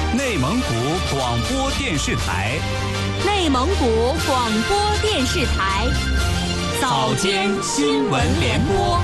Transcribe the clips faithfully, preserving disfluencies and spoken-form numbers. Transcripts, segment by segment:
内蒙古广播电视台， 内蒙古广播电视台， 早间新闻联播。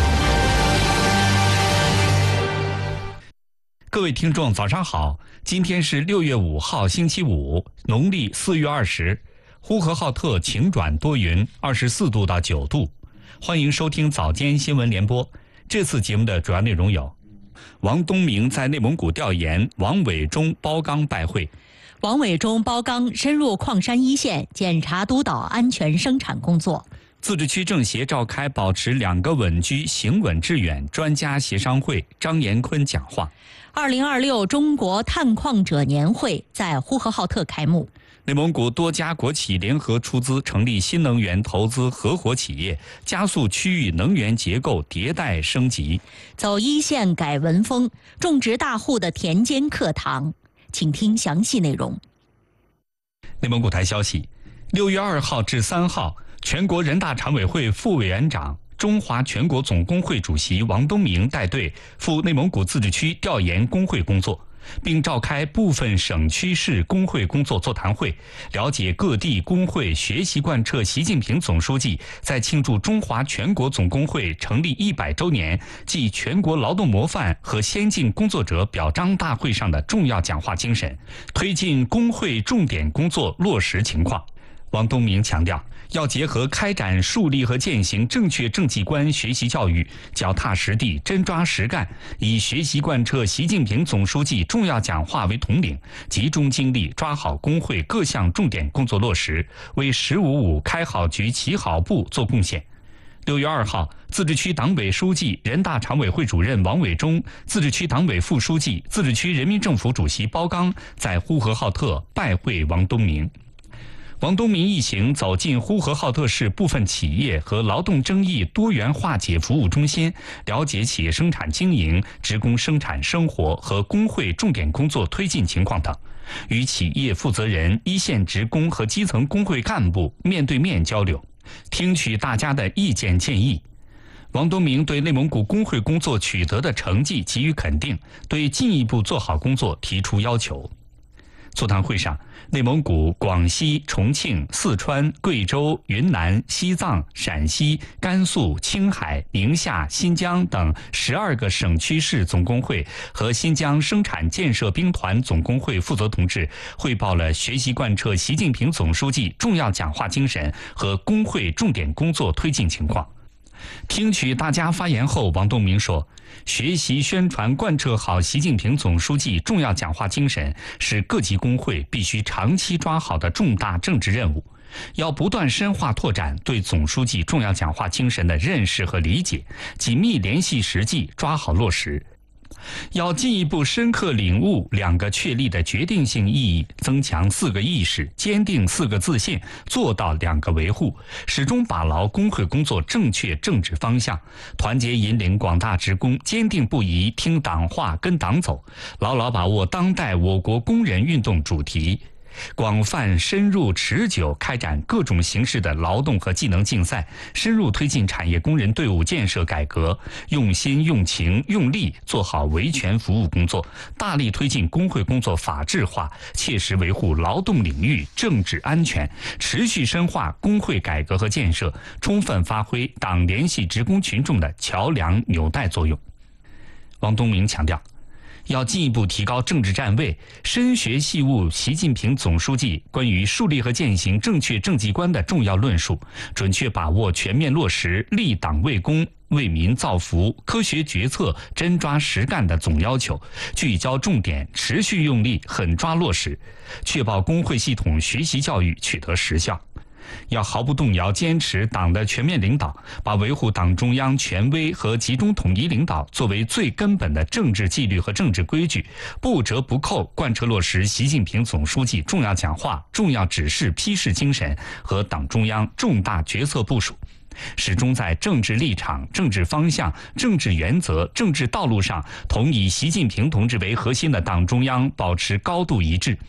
各位听众，早上好！今天是六月五号，星期五，农历四月二十。呼和浩特晴转多云，二十四度到九度。欢迎收听早间新闻联播。这次节目的主要内容有：王东明在内蒙古调研，王伟忠包钢拜会。 王伟忠包钢深入矿山一线，检查督导安全生产工作。 自治区政协召开保持两个稳居、行稳致远专家协商会，张延坤讲话。 二零二六中国探矿者年会在呼和浩特开幕。 内蒙古多家国企联合出资成立新能源投资合伙企业，加速区域能源结构迭代升级。 走一线改文风，种植大户的田间课堂，请听详细内容。 内蒙古台消息，六月二号至三号，全国人大常委会副委员长、中华全国总工会主席王东明带队赴内蒙古自治区调研工会工作，并召开部分省区市工会工作座谈会，了解各地工会学习贯彻习近平总书记在庆祝中华全国总工会成立一百周年暨全国劳动模范和先进工作者表彰大会上的重要讲话精神，推进工会重点工作落实情况。王东明强调，要结合开展树立和践行正确政绩观学习教育，脚踏实地、真抓实干，以学习贯彻习近平总书记重要讲话为统领，集中精力抓好工会各项重点工作落实，为“十五五”开好局、起好步做贡献。六月二号，自治区党委书记、人大常委会主任王伟忠、自治区党委副书记、自治区人民政府主席包钢在呼和浩特拜会王东明。王东明一行走进呼和浩特市部分企业和劳动争议多元化解服务中心，了解企业生产经营、职工生产生活和工会重点工作推进情况等，与企业负责人、一线职工和基层工会干部面对面交流，听取大家的意见建议。王东明对内蒙古工会工作取得的成绩给予肯定，对进一步做好工作提出要求。座谈会上，内蒙古、广西、重庆、四川、贵州、云南、西藏、陕西、甘肃、青海、宁夏、新疆等十二个省区市总工会和新疆生产建设兵团总工会负责同志汇报了学习贯彻习近平总书记重要讲话精神和工会重点工作推进情况。听取大家发言后，王东明说，学习宣传贯彻好习近平总书记重要讲话精神是各级工会必须长期抓好的重大政治任务，要不断深化拓展对总书记重要讲话精神的认识和理解，紧密联系实际，抓好落实。要进一步深刻领悟两个确立的决定性意义，增强四个意识，坚定四个自信，做到两个维护，始终把牢工会工作正确政治方向，团结引领广大职工坚定不移听党话跟党走，牢牢把握当代我国工人运动主题，广泛深入持久开展各种形式的劳动和技能竞赛，深入推进产业工人队伍建设改革，用心用情用力做好维权服务工作，大力推进工会工作法治化，切实维护劳动领域政治安全，持续深化工会改革和建设，充分发挥党联系职工群众的桥梁纽带作用。王东明强调，要进一步提高政治站位，深学细悟习近平总书记关于树立和践行正确政绩观的重要论述，准确把握全面落实立党为公、为民造福、科学决策、真抓实干的总要求，聚焦重点，持续用力，狠抓落实，确保工会系统学习教育取得实效。要毫不动摇坚持党的全面领导，把维护党中央权威和集中统一领导作为最根本的政治纪律和政治规矩，不折不扣贯彻落实习近平总书记重要讲话、重要指示批示精神和党中央重大决策部署，始终在政治立场、政治方向、政治原则、政治道路上同以习近平同志为核心的党中央保持高度一致。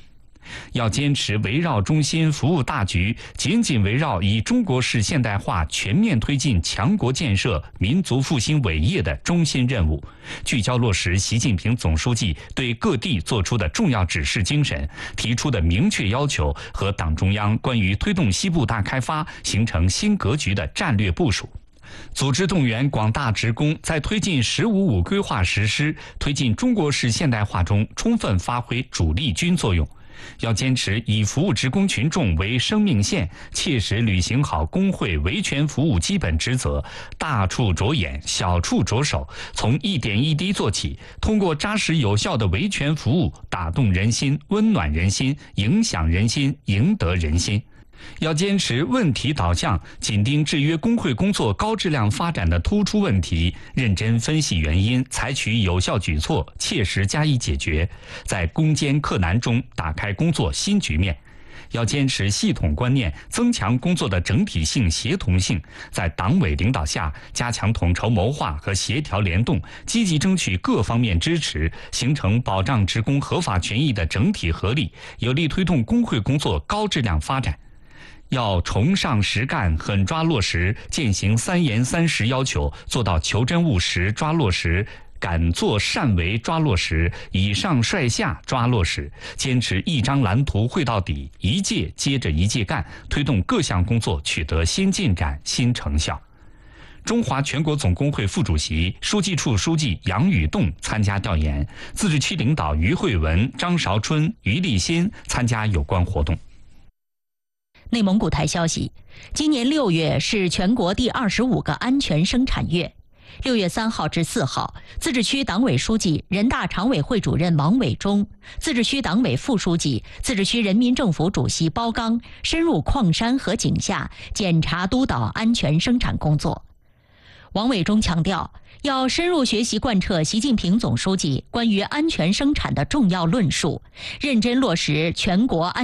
要坚持围绕中心服务大局，紧紧围绕以中国式现代化全面推进强国建设、民族复兴伟业的中心任务，聚焦落实习近平总书记对各地作出的重要指示精神、提出的明确要求和党中央关于推动西部大开发形成新格局的战略部署。组织动员广大职工在推进“十五五”规划实施、推进中国式现代化中充分发挥主力军作用。要坚持以服务职工群众为生命线，切实履行好工会维权服务基本职责，大处着眼，小处着手，从一点一滴做起，通过扎实有效的维权服务，打动人心，温暖人心，影响人心，赢得人心。要坚持问题导向，紧盯制约工会工作高质量发展的突出问题，认真分析原因，采取有效举措，切实加以解决，在攻坚克难中打开工作新局面。要坚持系统观念，增强工作的整体性、协同性，在党委领导下加强统筹谋划和协调联动，积极争取各方面支持，形成保障职工合法权益的整体合力，有力推动工会工作高质量发展。要崇尚实干，狠抓落实，践行三严三实要求，做到求真务实抓落实，敢作善为抓落实，以上率下抓落实，坚持一张蓝图绘到底，一届接着一届干，推动各项工作取得新进展、新成效。中华全国总工会副主席、书记处书记杨宇栋参加调研，自治区领导于慧文、张韶春、于立新参加有关活动。 内蒙古台消息，今年六月是全国第二十五个安全生产月。六月三号至四号，自治区党委书记、人大常委会主任王伟忠，自治区党委副书记、自治区人民政府主席包刚深入矿山和井下检查督导安全生产工作。王伟忠强调，要深入学习贯彻习近平总书记关于安全生产的重要论述，认真落实全国安